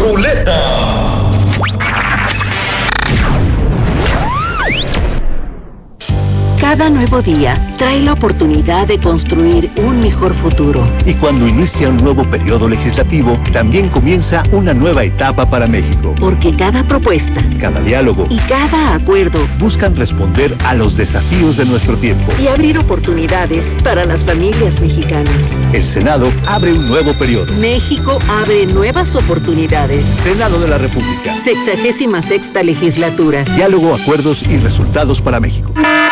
ruleta. Cada nuevo día trae la oportunidad de construir un mejor futuro. Y cuando inicia un nuevo periodo legislativo, también comienza una nueva etapa para México. Porque cada propuesta, cada diálogo y cada acuerdo buscan responder a los desafíos de nuestro tiempo y abrir oportunidades para las familias mexicanas. El Senado abre un nuevo periodo. México abre nuevas oportunidades. Senado de la República. 66ª legislatura. Diálogo, acuerdos y resultados para México.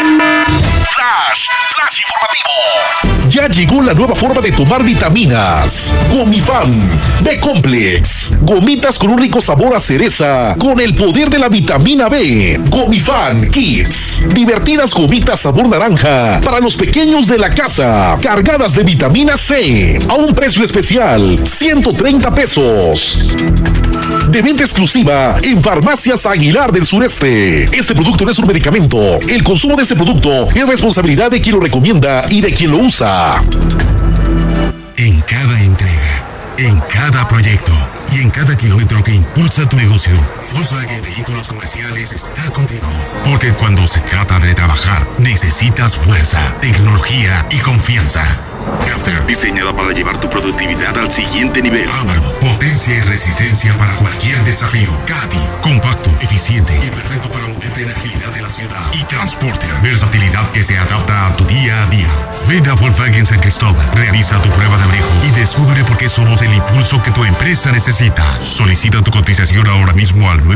Flash informativo. Ya llegó la nueva forma de tomar vitaminas. Gomifan B-Complex. Gomitas con un rico sabor a cereza, con el poder de la vitamina B. Gomifan Kids. Divertidas gomitas sabor naranja para los pequeños de la casa, cargadas de vitamina C, a un precio especial, 130 pesos. De venta exclusiva en Farmacias Aguilar del Sureste. Este producto no es un medicamento. El consumo de este producto es responsabilidad de quien lo recomienda y de quien lo usa. En cada entrega, en cada proyecto y en cada kilómetro que impulsa tu negocio, Volkswagen Vehículos Comerciales está contigo. Porque cuando se trata de trabajar, necesitas fuerza, tecnología y confianza. Crafter, diseñada para llevar tu productividad al siguiente nivel. Ámalo, potencia y resistencia para cualquier desafío. Caddy, compacto, eficiente y perfecto para moverte en agilidad de la ciudad. Y Transporter, versatilidad que se adapta a tu día a día. Ven a Volkswagen San Cristóbal, realiza tu prueba de manejo y descubre por qué somos el impulso que tu empresa necesita. Solicita tu cotización ahora mismo al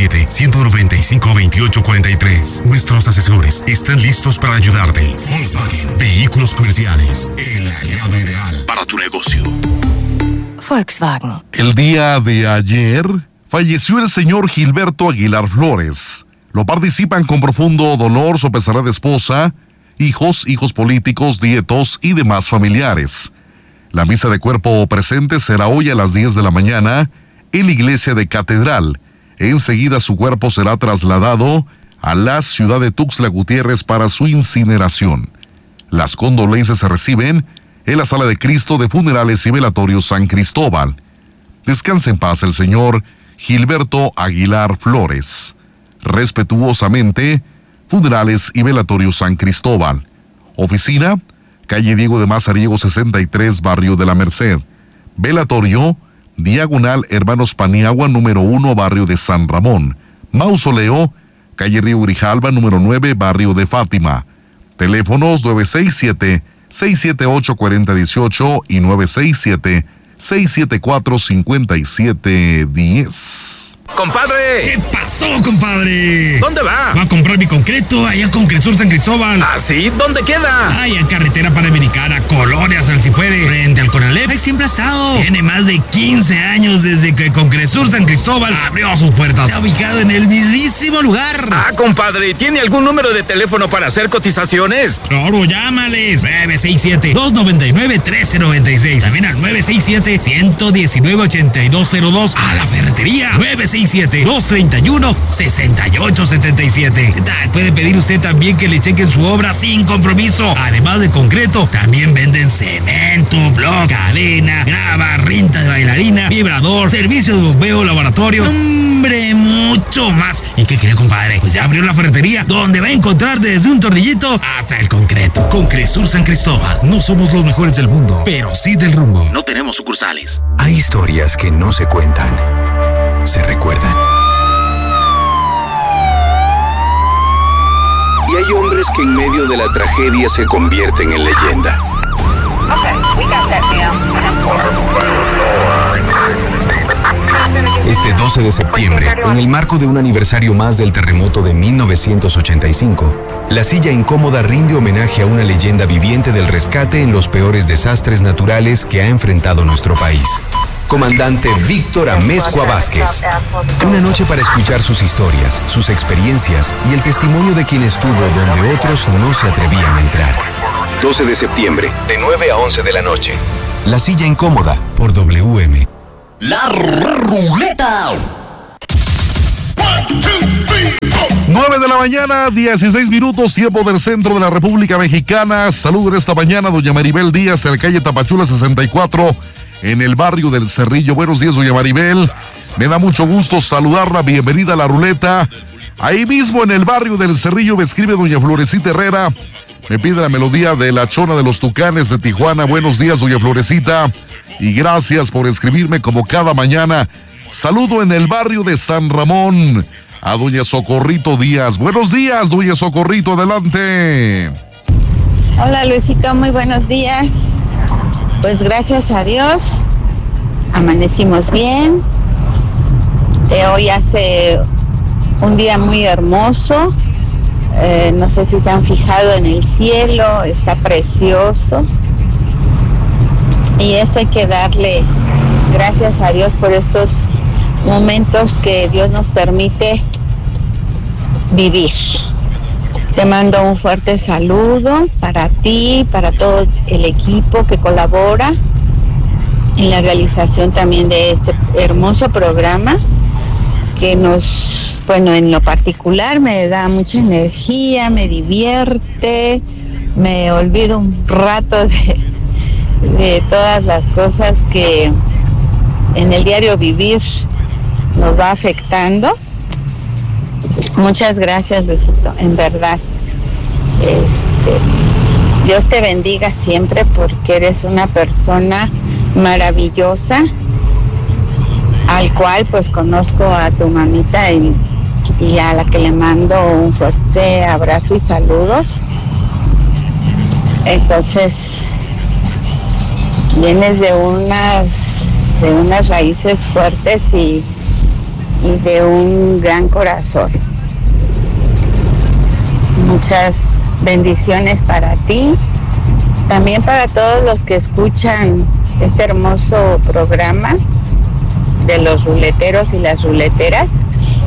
967-195-2843. Nuestros asesores están listos para ayudarte. Volkswagen Vehículos Comerciales, el aliado ideal para tu negocio. Volkswagen. El día de ayer falleció el señor Gilberto Aguilar Flores. Lo participan con profundo dolor su pesarada esposa, hijos políticos, nietos y demás familiares. La misa de cuerpo presente será hoy a las 10 de la mañana en la iglesia de Catedral. Enseguida su cuerpo será trasladado a la ciudad de Tuxtla Gutiérrez para su incineración. Las condolencias se reciben en la Sala de Cristo de Funerales y Velatorios San Cristóbal. Descanse en paz el señor Gilberto Aguilar Flores. Respetuosamente, Funerales y Velatorios San Cristóbal. Oficina, calle Diego de Mazariego 63, barrio de la Merced. Velatorio, diagonal Hermanos Paniagua, número 1, barrio de San Ramón. Mausoleo, calle Río Grijalva, número 9, barrio de Fátima. Teléfonos 967-678-4018 y 967-674-5710. ¡Compadre! ¿Qué pasó, compadre? ¿Dónde va? Va a comprar mi concreto allá con Concresur San Cristóbal. ¿Ah, sí? ¿Dónde queda? Ay, en carretera panamericana, Colonia San Si Puede, frente al Conalep. Ahí siempre ha estado. Tiene más de 15 años desde que Concresur San Cristóbal abrió sus puertas. Está ubicado en el mismísimo lugar. Ah, compadre, ¿tiene algún número de teléfono para hacer cotizaciones? Claro, llámales. 967-299-1396. También al 967-119-8202. A la ferretería. 967-231-6877. Puede pedir usted también que le chequen su obra sin compromiso. Además de concreto, también venden cemento, bloc, cadena, grava, rinta de bailarina, vibrador, servicio de bombeo, laboratorio. ¡Hombre, mucho más! ¿Y qué quiere, compadre? Pues ya abrió la ferretería, donde va a encontrar desde un tornillito hasta el concreto. Concresur San Cristóbal. No somos los mejores del mundo, pero sí del rumbo. No tenemos sucursales. Hay historias que no se cuentan, se recuerdan. Y hay hombres que en medio de la tragedia se convierten en leyenda. Este 12 de septiembre, en el marco de un aniversario más del terremoto de 1985, La Silla Incómoda rinde homenaje a una leyenda viviente del rescate en los peores desastres naturales que ha enfrentado nuestro país. Comandante Víctor Amezcua Vázquez. Una noche para escuchar sus historias, sus experiencias y el testimonio de quien estuvo donde otros no se atrevían a entrar. 12 de septiembre, de 9 a 11 de la noche. La Silla Incómoda, por WM. La ruleta. 9 de la mañana, 16 minutos, tiempo del centro de la República Mexicana. Saludos esta mañana, doña Maribel Díaz, en la calle Tapachula 64, en el barrio del Cerrillo. Buenos días, doña Maribel. Me da mucho gusto saludarla, bienvenida a La Ruleta. Ahí mismo en el barrio del Cerrillo me escribe doña Florecita Herrera. Me pide la melodía de La Chona de los Tucanes de Tijuana. Buenos días, doña Florecita. Y gracias por escribirme como cada mañana. Saludo en el barrio de San Ramón a doña Socorrito Díaz. Buenos días, doña Socorrito, adelante. Hola, Luisito, muy buenos días. Pues gracias a Dios, amanecimos bien. Hoy hace un día muy hermoso. No sé si se han fijado en el cielo, está precioso. Y eso hay que darle gracias a Dios por estos momentos que Dios nos permite vivir. Te mando un fuerte saludo para ti, para todo el equipo que colabora en la realización también de este hermoso programa que nos, en lo particular me da mucha energía, me divierte, me olvido un rato de todas las cosas que en el diario vivir nos va afectando. Muchas gracias, Luisito, en verdad. Dios te bendiga siempre porque eres una persona maravillosa, al cual pues conozco a tu mamita y a la que le mando un fuerte abrazo y saludos. Entonces, vienes de unas raíces fuertes y de un gran corazón. Muchas bendiciones para ti, también para todos los que escuchan este hermoso programa de los ruleteros y las ruleteras.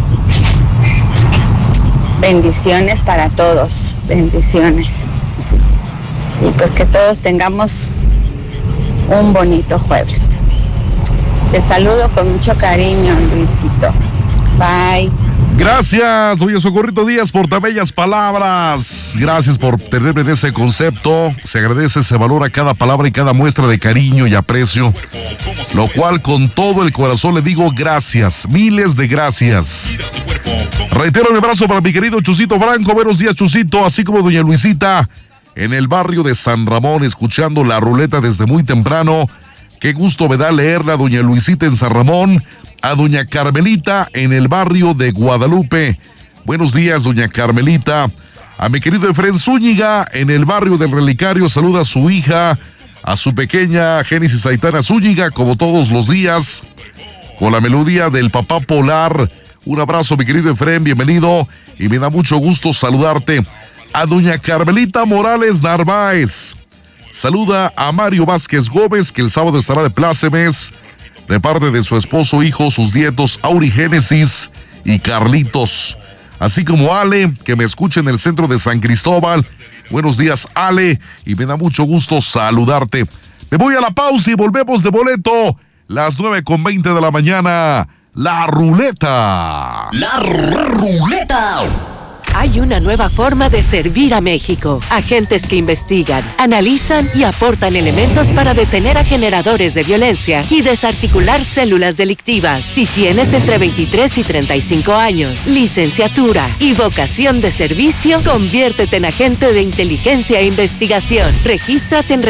Bendiciones para todos, bendiciones. Y pues que todos tengamos un bonito jueves. Te saludo con mucho cariño, Luisito. Bye. Gracias, doña Socorrito Díaz, por tan bellas palabras. Gracias por tenerme en ese concepto. Se agradece, se valora cada palabra y cada muestra de cariño y aprecio. Lo cual con todo el corazón le digo gracias, miles de gracias. Reitero mi abrazo para mi querido Chusito Franco. Buenos días, Chusito, así como doña Luisita, en el barrio de San Ramón, escuchando La Ruleta desde muy temprano. Qué gusto me da leerla, doña Luisita en San Ramón. A doña Carmelita en el barrio de Guadalupe. Buenos días, doña Carmelita. A mi querido Efren Zúñiga en el barrio del Relicario. Saluda a su hija, a su pequeña Génesis Aitana Zúñiga, como todos los días, con la melodía del Papá Polar. Un abrazo, mi querido Efren, bienvenido. Y me da mucho gusto saludarte. A doña Carmelita Morales Narváez. Saluda a Mario Vázquez Gómez, que el sábado estará de plácemes, de parte de su esposo, hijo, sus nietos, Auri Génesis y Carlitos. Así como Ale, que me escucha en el centro de San Cristóbal. Buenos días, Ale, y me da mucho gusto saludarte. Me voy a la pausa y volvemos de boleto. Las 9:20 de la mañana. La Ruleta. La Ruleta. Hay una nueva forma de servir a México. Agentes que investigan, analizan y aportan elementos para detener a generadores de violencia y desarticular células delictivas. Si tienes entre 23 y 35 años, licenciatura y vocación de servicio, conviértete en agente de inteligencia e investigación. Regístrate en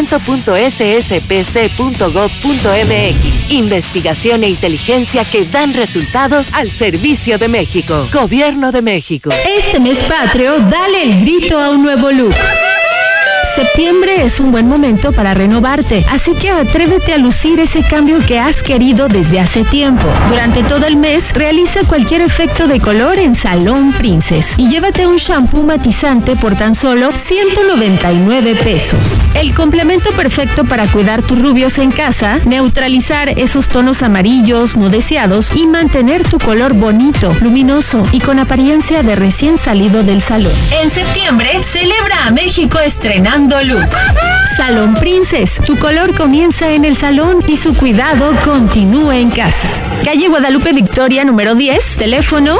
reclutamiento.sspc.gov.mx. Investigación e inteligencia que dan resultados al servicio de México. Gobierno de México. Este mes patrio, dale el grito a un nuevo look. Septiembre es un buen momento para renovarte, así que atrévete a lucir ese cambio que has querido desde hace tiempo. Durante todo el mes, realiza cualquier efecto de color en Salón Princess y llévate un shampoo matizante por tan solo 199 pesos. El complemento perfecto para cuidar tus rubios en casa, neutralizar esos tonos amarillos no deseados y mantener tu color bonito, luminoso y con apariencia de recién salido del salón. En septiembre, celebra a México estrenando look. Salón Princess, tu color comienza en el salón y su cuidado continúa en casa. Calle Guadalupe Victoria, número 10, teléfono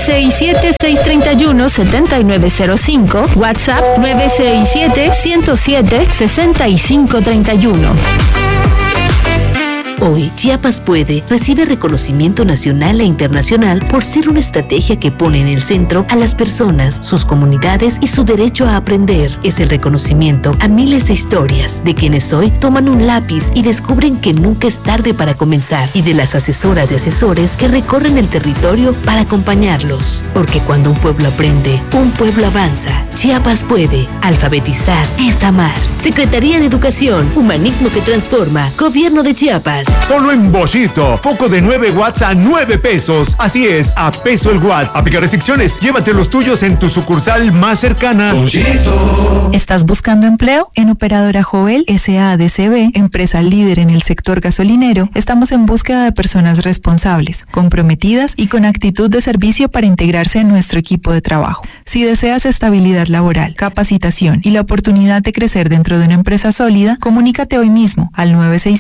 967-631-7905, WhatsApp 967-107-6531. Hoy, Chiapas Puede recibe reconocimiento nacional e internacional por ser una estrategia que pone en el centro a las personas, sus comunidades y su derecho a aprender. Es el reconocimiento a miles de historias de quienes hoy toman un lápiz y descubren que nunca es tarde para comenzar, y de las asesoras y asesores que recorren el territorio para acompañarlos. Porque cuando un pueblo aprende, un pueblo avanza. Chiapas Puede. Alfabetizar es amar. Secretaría de Educación, Humanismo que Transforma, Gobierno de Chiapas. Solo en Bollito, foco de 9 watts a 9 pesos. Así es, a peso el watt. Aplica restricciones. Llévate los tuyos en tu sucursal más cercana. Bollito. ¿Estás buscando empleo? En Operadora Jovel S.A.D.C.B., empresa líder en el sector gasolinero, estamos en búsqueda de personas responsables, comprometidas y con actitud de servicio para integrarse en nuestro equipo de trabajo. Si deseas estabilidad laboral, capacitación y la oportunidad de crecer dentro de una empresa sólida, comunícate hoy mismo al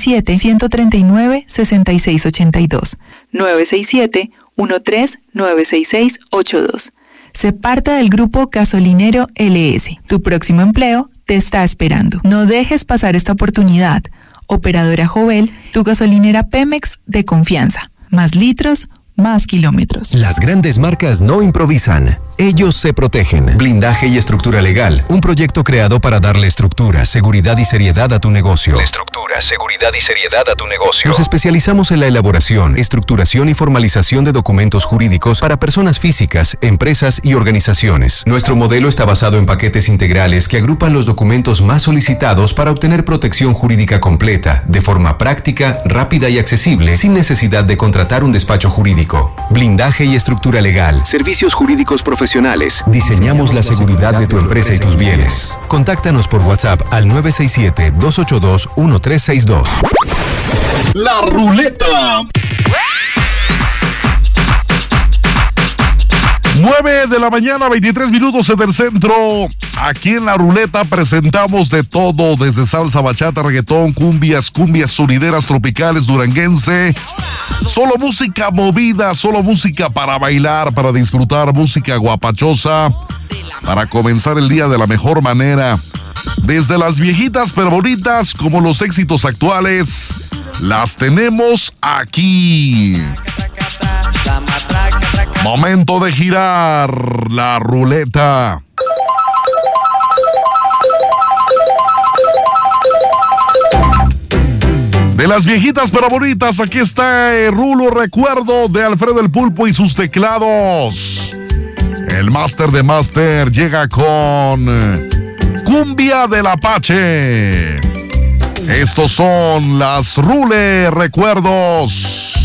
967-139-6682. 967-139-6682. Sé parte del grupo Gasolinero LS. Tu próximo empleo te está esperando. No dejes pasar esta oportunidad. Operadora Jovel, tu gasolinera Pemex de confianza. Más litros, más kilómetros. Las grandes marcas no improvisan. Ellos se protegen. Blindaje y estructura legal. Un proyecto creado para darle estructura, seguridad y seriedad a tu negocio. Estructura, seguridad y seriedad a tu negocio. Nos especializamos en la elaboración, estructuración y formalización de documentos jurídicos para personas físicas, empresas y organizaciones. Nuestro modelo está basado en paquetes integrales que agrupan los documentos más solicitados para obtener protección jurídica completa, de forma práctica, rápida y accesible, sin necesidad de contratar un despacho jurídico. Blindaje y estructura legal. Servicios jurídicos profesionales. Diseñamos la seguridad de tu empresa y tus bienes. Contáctanos por WhatsApp al 967-282-1362. La ruleta. 9 de la mañana, 23 minutos en el centro. Aquí en la ruleta presentamos de todo, desde salsa, bachata, reggaetón, cumbias sonideras, tropicales, duranguense. Solo música movida, solo música para bailar, para disfrutar, música guapachosa, para comenzar el día de la mejor manera. Desde las viejitas pero bonitas como los éxitos actuales, las tenemos aquí. Momento de girar la ruleta. De las viejitas pero bonitas, aquí está el Rulo Recuerdo de Alfredo el Pulpo y sus teclados. El máster de máster llega con Cumbia del Apache. Estos son las Rule Recuerdos.